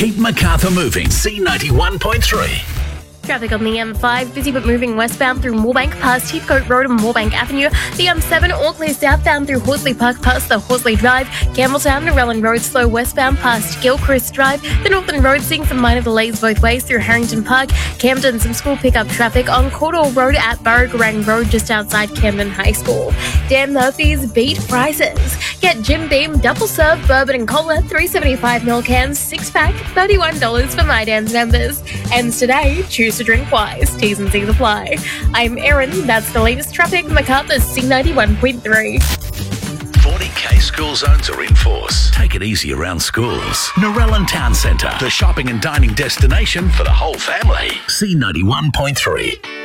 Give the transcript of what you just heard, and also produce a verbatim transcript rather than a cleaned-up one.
Keep Macarthur moving. C ninety-one point three. Traffic on the M five, busy but moving westbound through Moorebank past Heathcote Road and Moorebank Avenue. The M seven, all clear southbound through Horsley Park past the Horsley Drive. Campbelltown to Relland Road, slow westbound past Gilchrist Drive. The Northern Road seeing some minor delays both ways through Harrington Park. Camden, some school pickup traffic on Cawdor Road at Burragarang Road just outside Camden High School. Dan Murphy's beat prices. Get Jim Beam double serve bourbon and cola, three seventy-five ml cans, six pack, thirty-one dollars for My Dan's members. Ends today. Choose to drink wise. T's and C's apply. I'm Erin. That's the latest traffic. Macarthur's C ninety-one point three. forty K school zones are in force. Take it easy around schools. Narellan Town Centre, the shopping and dining destination for the whole family. C ninety-one point three.